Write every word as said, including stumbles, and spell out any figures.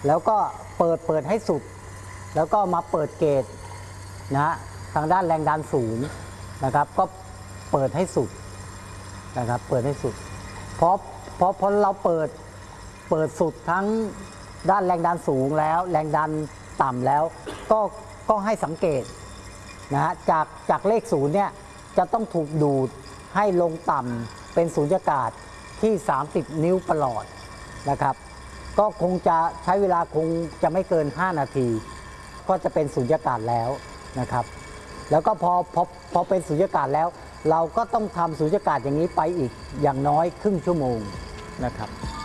แล้วก็เปิดเปิดให้สุดแล้วก็มาเปิดเกจนะทางด้านแรงดันสูงนะครับก็เปิดให้สุดนะครับเปิดให้สุดเพราะเพราะพอเราเปิดเปิดสุดทั้งด้านแรงดันสูงแล้วแรงดันต่ำแล้วก็ก็ให้สังเกตนะฮะจากจากเลขศูนย์เนี่ยจะต้องถูกดูดให้ลงต่ำเป็นสูญญากาศที่สามสิบนิ้วประหลอดนะครับก็คงจะใช้เวลาคงจะไม่เกินห้านาทีก็จะเป็นสูญญากาศแล้วนะครับแล้วก็พอพอพอเป็นสูญญากาศแล้วเราก็ต้องทำสูญญากาศอย่างนี้ไปอีกอย่างน้อยครึ่งชั่วโมงนะครับ